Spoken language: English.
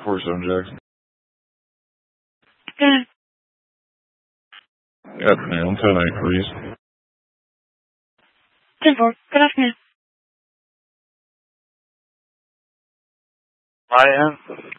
47 Jackson. Yeah. Afternoon, 10-8, please. 10-4. Good afternoon. I am.